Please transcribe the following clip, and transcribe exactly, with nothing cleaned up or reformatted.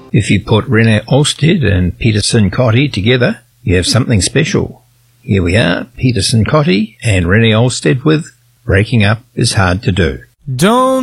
If you put René Olsted and Peter Cincotti together, you have something special. Here we are, Peter Cincotti and René Olsted with Breaking Up is Hard to Do. Don't